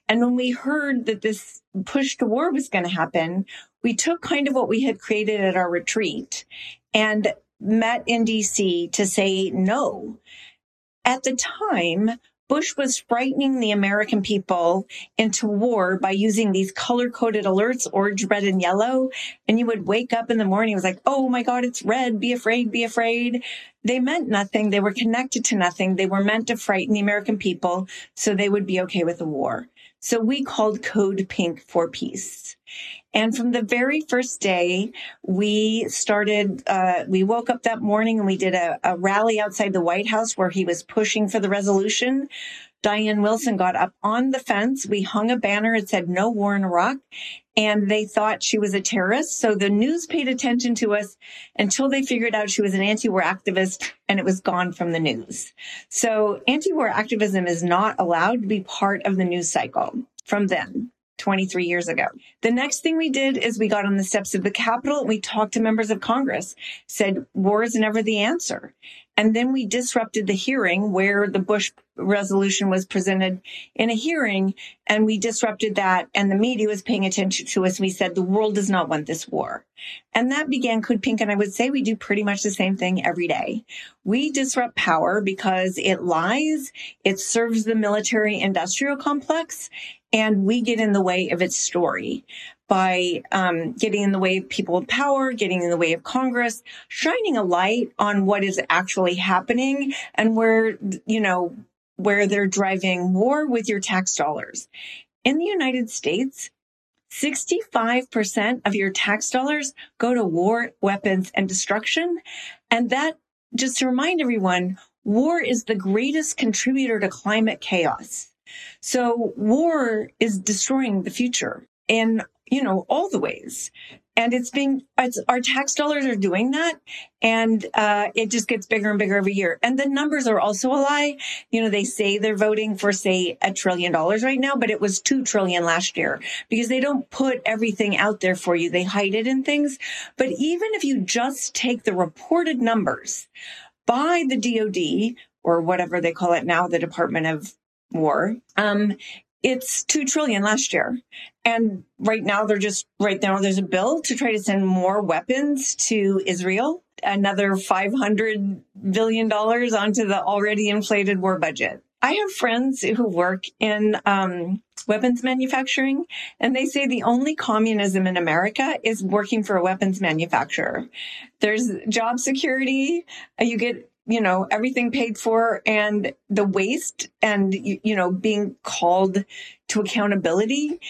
And when we heard that this push to war was going to happen, we took kind of what we had created at our retreat and met in DC to say no. At the time, Bush was frightening the American people into war by using these color-coded alerts, orange, red, and yellow. And you would wake up in the morning, it was like, oh my God, it's red, be afraid, be afraid. They meant nothing. They were connected to nothing. They were meant to frighten the American people so they would be okay with the war. So we called Code Pink for peace. And from the very first day, we woke up that morning and we did a rally outside the White House where he was pushing for the resolution. Diane Wilson got up on the fence. We hung a banner. It said no war in Iraq. And they thought she was a terrorist. So the news paid attention to us until they figured out she was an anti-war activist, and it was gone from the news. So anti-war activism is not allowed to be part of the news cycle from then. 23 years ago. The next thing we did is we got on the steps of the Capitol and we talked to members of Congress, said war is never the answer. And then we disrupted the hearing where the Bush resolution was presented in a hearing, and we disrupted that, and the media was paying attention to us. We said the world does not want this war. And that began Code Pink, and I would say we do pretty much the same thing every day. We disrupt power because it lies, it serves the military-industrial complex, and we get in the way of its story by getting in the way of people of power, getting in the way of Congress, shining a light on what is actually happening and where they're driving war with your tax dollars. In the United States, 65% of your tax dollars go to war, weapons, and destruction. And that, just to remind everyone, war is the greatest contributor to climate chaos. So war is destroying the future in, all the ways. And our tax dollars are doing that. And it just gets bigger and bigger every year. And the numbers are also a lie. They say they're voting for, say, $1 trillion right now, but it was $2 trillion last year because they don't put everything out there for you. They hide it in things. But even if you just take the reported numbers by the DOD or whatever they call it now, the Department of War, it's $2 trillion last year. And right now there's a bill to try to send more weapons to Israel, another $500 billion onto the already inflated war budget. I have friends who work in weapons manufacturing, and they say the only communism in America is working for a weapons manufacturer. There's job security, you get everything paid for, and the waste and, being called to accountability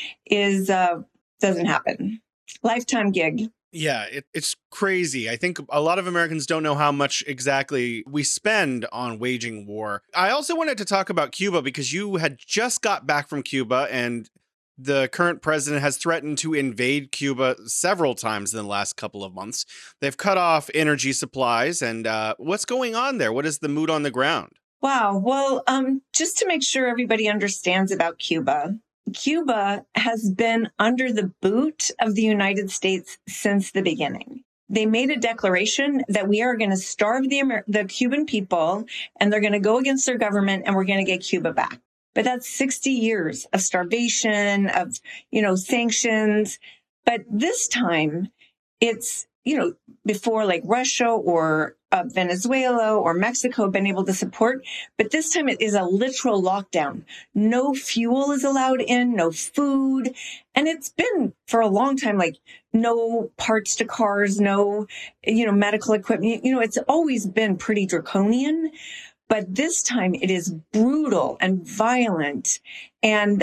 doesn't happen. Lifetime gig. Yeah, it's crazy. I think a lot of Americans don't know how much exactly we spend on waging war. I also wanted to talk about Cuba because you had just got back from Cuba, and the current president has threatened to invade Cuba several times in the last couple of months. They've cut off energy supplies. And what's going on there? What is the mood on the ground? Wow. Well, just to make sure everybody understands about Cuba, Cuba has been under the boot of the United States since the beginning. They made a declaration that we are going to starve the Cuban people, and they're going to go against their government, and we're going to get Cuba back. But that's 60 years of starvation, of, sanctions. But this time it's, before like Russia or Venezuela or Mexico have been able to support. But this time it is a literal lockdown. No fuel is allowed in, no food. And it's been for a long time, like no parts to cars, no, medical equipment. It's always been pretty draconian. But this time it is brutal and violent. And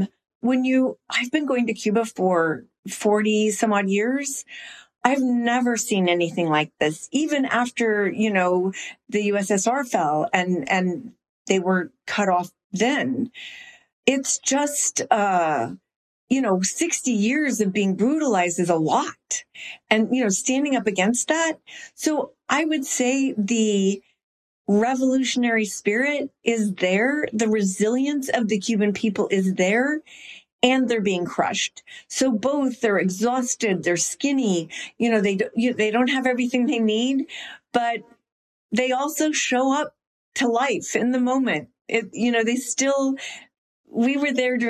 I've been going to Cuba for 40 some odd years. I've never seen anything like this, even after, the USSR fell and they were cut off then. It's just, 60 years of being brutalized is a lot. And, standing up against that. So I would say the revolutionary spirit is there. The resilience of the Cuban people is there, and they're being crushed. So both, they're exhausted, they're skinny, they don't have everything they need, but they also show up to life in the moment. We were there during